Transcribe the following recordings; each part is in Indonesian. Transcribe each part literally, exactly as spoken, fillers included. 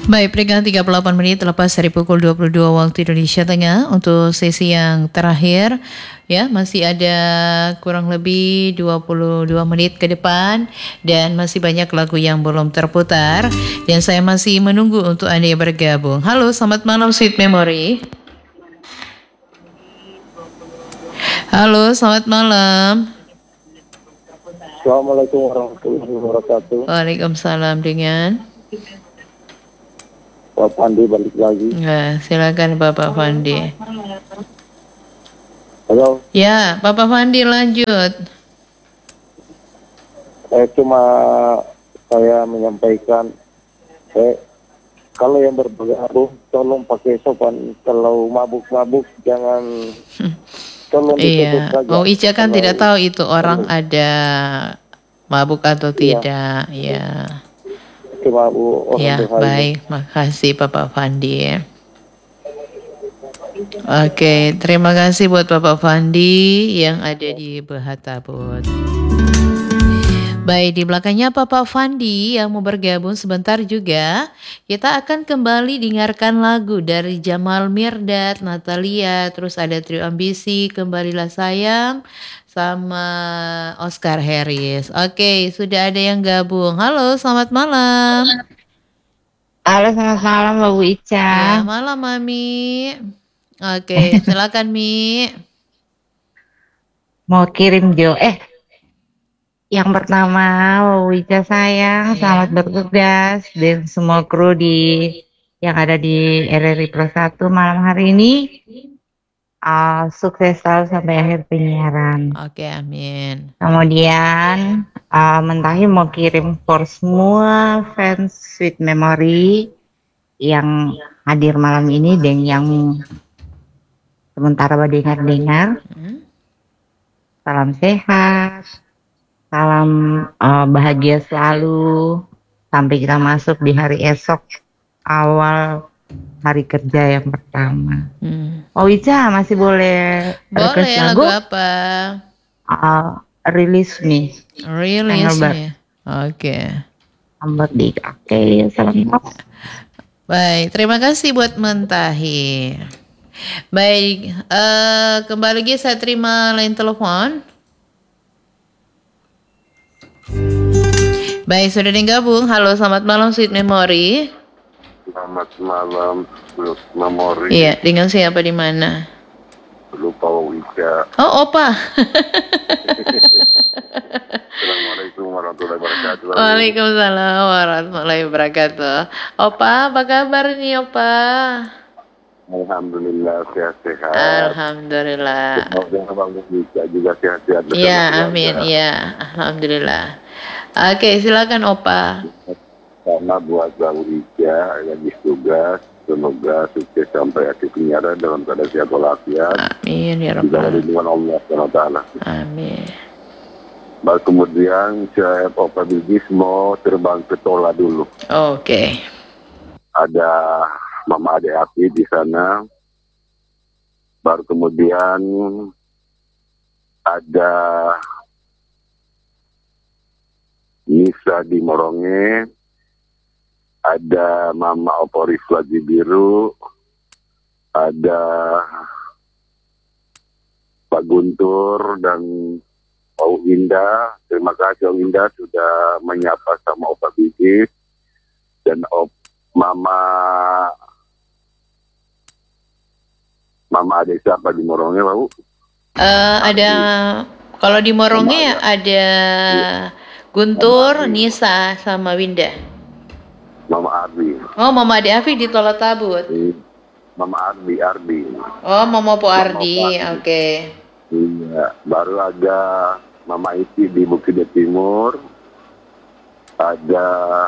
Baik, peringkat tiga puluh delapan menit lepas dari pukul dua puluh dua waktu Indonesia Tengah untuk sesi yang terakhir. Ya, masih ada kurang lebih dua puluh dua menit ke depan dan masih banyak lagu yang belum terputar dan saya masih menunggu untuk Anda yang bergabung. Halo, selamat malam Sweet Memory. Halo, selamat malam. Assalamualaikum warahmatullahi wabarakatuh. Waalaikumsalam, dengan Pak Fandi balik lagi. Nah, silakan Bapak Fandi. Halo. Ya, Bapak Fandi lanjut. Eh, cuma saya menyampaikan, eh, kalau yang bergabung tolong pakai sopan. Kalau mabuk-mabuk jangan, tolong ditutup Iya. saja. Oh, Ica kan Kalau, tidak tahu itu orang kalau, ada mabuk atau iya, tidak. Ya. cuma orang Ya, berhari. baik. Makasih Bapak Fandi. Oke, terima kasih buat Bapak Fandi yang ada di Behatabut. Baik, di belakangnya Bapak Fandi yang mau bergabung sebentar juga, kita akan kembali dengarkan lagu dari Jamal Mirdad, Natalia, terus ada Trio Ambisi, Kembalilah Sayang, sama Oscar Harris. Oke, sudah ada yang gabung. Halo, selamat malam. Halo, selamat malam Mbak Bu Ica. Ya, malam Mami. Oke, silakan Mi. Mau kirim Jo. Eh, yang pertama Mbak Bu Ica sayang, selamat Iya. bertugas dan semua kru di yang ada di R R I Plus satu malam hari ini. Uh, sukses selalu sampai akhir penyiaran. Oke, amin. Kemudian uh, Mentahi mau kirim for semua fans Sweet Memory yang hadir malam ini dan yang sementara dengar-dengar. Hmm? Salam sehat, salam uh, bahagia selalu sampai kita masuk di hari esok awal hari kerja yang pertama. Hmm. Oh Ica masih boleh Boleh lagu, lagu apa? Uh, rilis nih. Rilis nih. Oke. Oke, okay, salam. Baik, terima kasih buat Mentahi. Baik, uh, kembali lagi saya terima line telepon. Baik, sudah digabung. Halo, selamat malam Sweet Memory. Selamat malam Sweet Memory. Iya, dengan siapa di mana? Lupa Wika. Oh, Opa. Assalamualaikum warahmatullahi wabarakatuh. Waalaikumsalam warahmatullahi wabarakatuh. Opa, apa kabar nih Opa? Alhamdulillah sehat-sehat. Alhamdulillah. Semoga Bang Wika juga sehat-sehat. Iya, amin. Iya, alhamdulillah. Oke, silakan Opa. Karena buat Bang Wika lagi tugas, semoga sukses sampai akhir penyiaran dalam keadaan sehat walafiat. Amin ya rabbal alamin. Dengan Allah subhanahu wa taala. Amin. Baru kemudian saya Opa Bigis mau terbang ke Tola dulu. Oke. Okay. Ada Mama Ade Api di sana. Baru kemudian ada Nisa di Moronge. Ada Mama Oporis Lagi Biru. Ada Pak Guntur dan Pak Indah. Terima kasih Pak Indah sudah menyapa sama Opa Bigis. Dan Op Mama Mama ada siapa di Moronge, Pak? Uh, ada kalau di Moronge Mama ada Guntur, Mama Nisa sama Winda. Mama Ardi. Oh, Mama Ade Afi di Tola Tabut. Mama Ardi, Ardi. Oh, Mama Po Ardi, oke. Okay. Iya, baru ada Mama Iti di Bukit Timur. Ada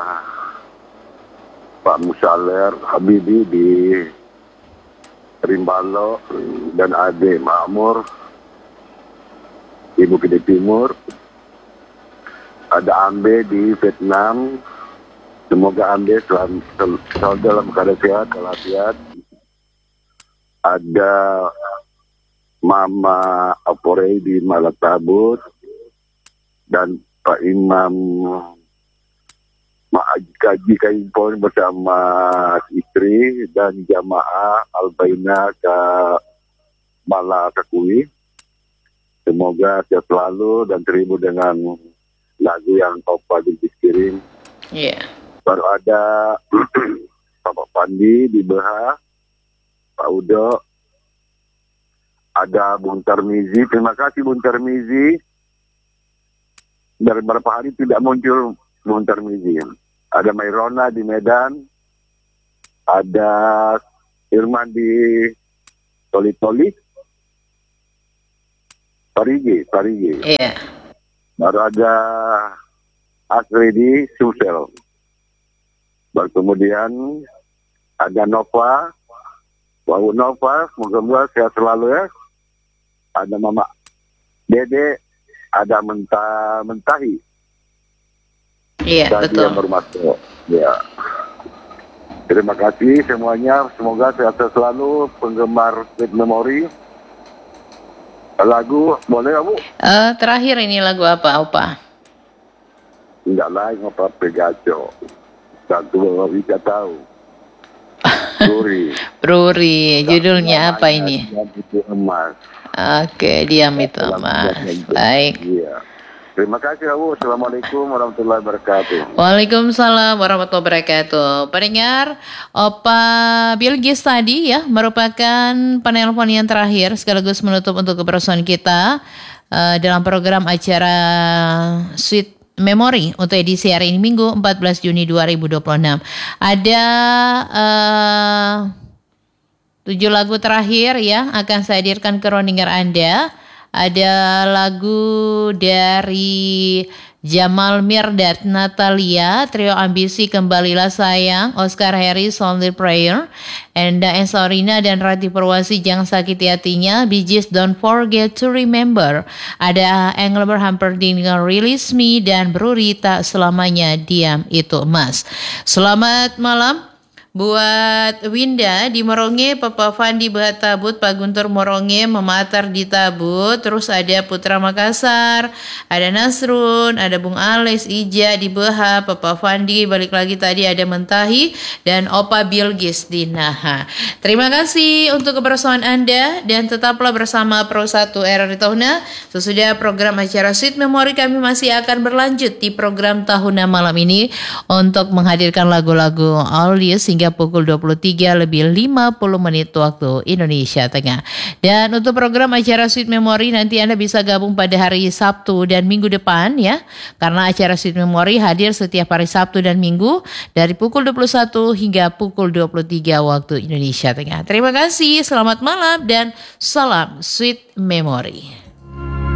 Pak Musaler Habibi di Rimbalo dan Ade Makmur di Bukit Timur. Ada Ambe di Vietnam. Semoga Ambe selalu, selalu dalam keadaan sehat, walafiat. Ada Mama Aporei di Malatabut dan Pak Imam kaji kajian bersama istri dan jamaah Al-Baina ke Malakakui. Semoga sehat selalu dan terhibur dengan lagu yang Opa Bilgis kirim. Iya. Yeah. Baru ada Bapak Pandi di B H, Pak Udo, ada Bung Tarmizi. Terima kasih Bung Tarmizi. Dari beberapa hari tidak muncul Bung Tarmizi. Ada Mairona di Medan, ada Irman di Toli-Toli, Parigi, Parigi. Iya. Yeah. Baru ada Asri di Sulsel. Baru kemudian ada Nova, Wau Nova, semoga sehat selalu ya. Ada Mama Dede, ada Mentah Mentahi. Iya, yeah, betul. Yang bermasuk. Ya. Terima kasih semuanya, semoga sehat selalu penggemar Sweet Memory. Lagu boleh kamu? Uh, terakhir ini lagu apa, Opa? Enggak lain apa Pegaco. Satu bisa tahu. Bruri. Bruri. Judulnya apa ini? Diam itu emas. Oke, diam itu emas. Baik. Iya. Terima kasih kamu. Assalamualaikum warahmatullahi wabarakatuh. Waalaikumsalam warahmatullahi wabarakatuh. Pendengar, Opa Bilgis tadi ya merupakan penelpon yang terakhir sekaligus menutup untuk kebersamaan kita uh, dalam program acara Sweet Memory untuk edisi hari ini Minggu empat belas Juni dua ribu dua puluh enam. Ada uh, tujuh lagu terakhir ya akan saya hadirkan ke rondingan Anda. Ada lagu dari Jamal Mirdad, Natalia, Trio Ambisi, Kembalilah Sayang, Oscar Harris, Only Prayer, Enda Ensorina dan Rati Purwasi, Jangan Sakiti Hatinya, Bee Gees, Don't Forget to Remember. Ada Engelbert Humperdinck dengan Release Me dan Bruri, Tak Selamanya Diam Itu Emas. Selamat malam buat Winda di Moronge, Papa Fandi Bahatabut, Pak Guntur Moronge, Mematar di Tabut, terus ada Putra Makassar, ada Nasrun, ada Bung Alex, Ija di B H, Papa Fandi, balik lagi tadi ada Mentahi, dan Opa Bilgis di Naha. Terima kasih untuk kebersamaan Anda dan tetaplah bersama Pro satu R R I Tahuna. Sesudah program acara Sweet Memory kami masih akan berlanjut di program Tahuna malam ini untuk menghadirkan lagu-lagu oldies hingga pukul dua puluh tiga lebih lima puluh menit waktu Indonesia Tengah. Dan untuk program acara Sweet Memory nanti Anda bisa gabung pada hari Sabtu dan Minggu depan ya. Karena acara Sweet Memory hadir setiap hari Sabtu dan Minggu dari pukul dua puluh satu hingga pukul dua puluh tiga waktu Indonesia Tengah. Terima kasih, selamat malam dan salam Sweet Memory.